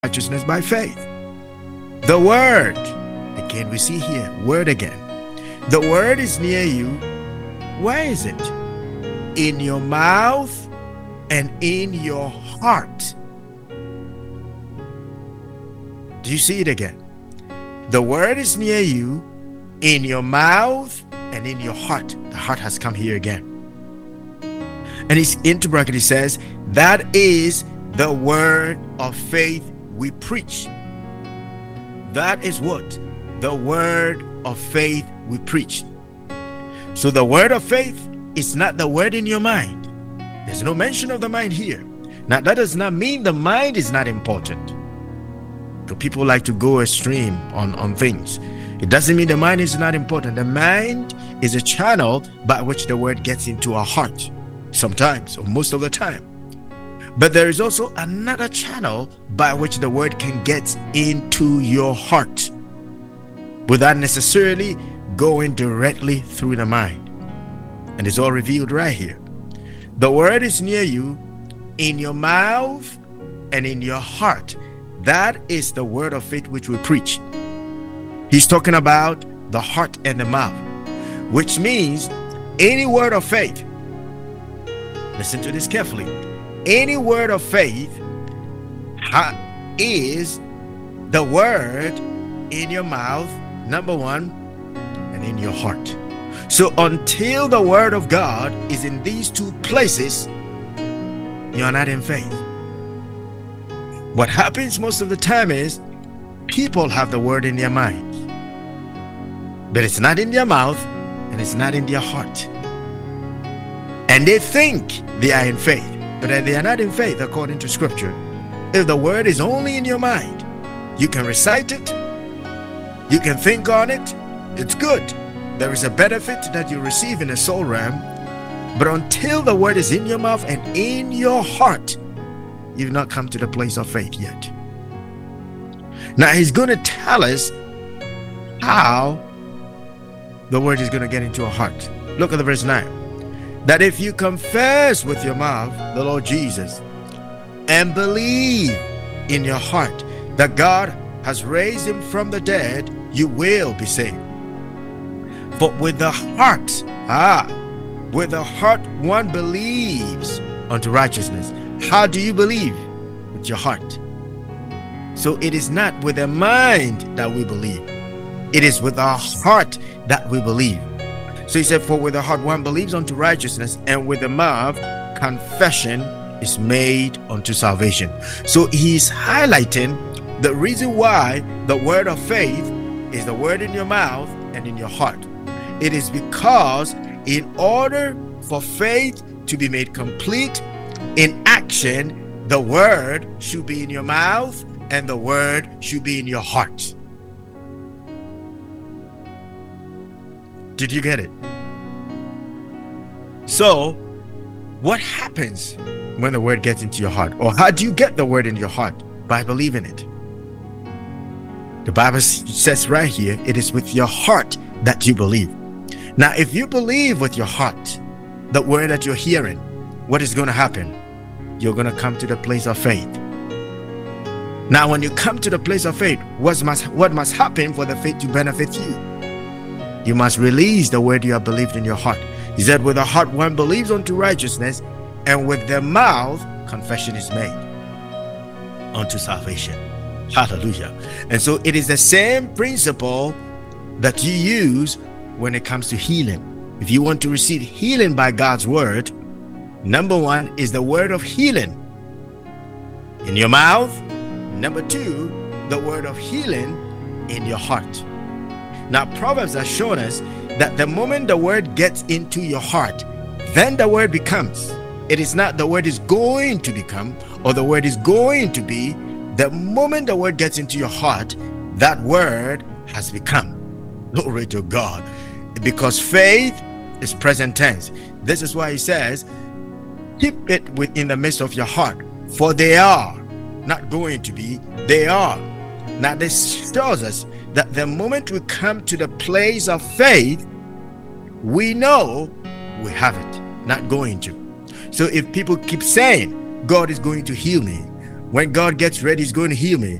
righteousness by faith. The word, again, we see here, word again. The word is near you. Where is it? In your mouth and in your heart. Do you see it again? The word is near you, in your mouth and in your heart. The heart has come here again. And he's into bracket, he says, that is the word of faith we preach. That is what? The word of faith we preach. So the word of faith is not the word in your mind. There's no mention of the mind here. Now that does not mean the mind is not important. So people like to go extreme on things. It doesn't mean the mind is not important. The mind is a channel by which the word gets into our heart. Sometimes, or most of the time. But there is also another channel by which the word can get into your heart without necessarily going directly through the mind. And it's all revealed right here. The word is near you, in your mouth and in your heart. That is the word of faith which we preach. He's talking about the heart and the mouth, which means any word of faith. Listen to this carefully. Any word of faith is the word in your mouth, number one, and in your heart. So until the word of God is in these two places, you're not in faith. What happens most of the time is people have the word in their minds, but it's not in their mouth and it's not in their heart. And they think they are in faith, but they are not in faith according to scripture. If the word is only in your mind, you can recite it, you can think on it, it's good. There is a benefit that you receive in the soul realm, but until the word is in your mouth and in your heart, you've not come to the place of faith yet. Now he's going to tell us how the word is going to get into our heart. Look at the verse 9. That if you confess with your mouth the Lord Jesus and believe in your heart that God has raised him from the dead, you will be saved. But with the heart, one believes unto righteousness. How do you believe? With your heart. So it is not with the mind that we believe. It is with our heart that we believe. So he said, for with the heart one believes unto righteousness, and with the mouth confession is made unto salvation. So he's highlighting the reason why the word of faith is the word in your mouth and in your heart. It is because in order for faith to be made complete in action, the word should be in your mouth and the word should be in your heart. Did you get it? So, what happens when the word gets into your heart? Or how do you get the word in your heart? By believing it. The Bible says right here, it is with your heart that you believe. Now, if you believe with your heart the word that you're hearing, what is going to happen? You're going to come to the place of faith. Now, when you come to the place of faith, what must happen for the faith to benefit you? You must release the word you have believed in your heart. He said, with the heart one believes unto righteousness, and with the mouth confession is made unto salvation. Hallelujah. And so it is the same principle that you use when it comes to healing. If you want to receive healing by God's word, number one is the word of healing in your mouth. Number two, the word of healing in your heart. Now, Proverbs has shown us that the moment the word gets into your heart, then the word becomes. It is not the word is going to become or the word is going to be. The moment the word gets into your heart, that word has become. Glory to God. Because faith is present tense. This is why he says, keep it within the midst of your heart, for they are not going to be, they are. Now this shows us that the moment we come to the place of faith, we know we have it, not going to. So if people keep saying, God is going to heal me, When God gets ready, he's going to heal me.